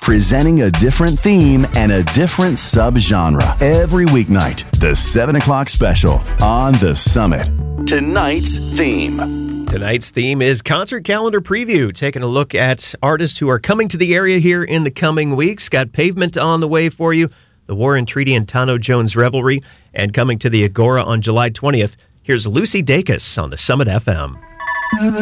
presenting a different theme and a different subgenre. Every weeknight, the 7 o'clock special on The Summit. Tonight's theme. Tonight's theme is Concert Calendar Preview, taking a look at artists who are coming to the area here in the coming weeks. Got Pavement on the way for you, the Warren Treaty and Tano Jones Revelry, and coming to the Agora on July 20th. Here's Lucy Dacus on the Summit FM.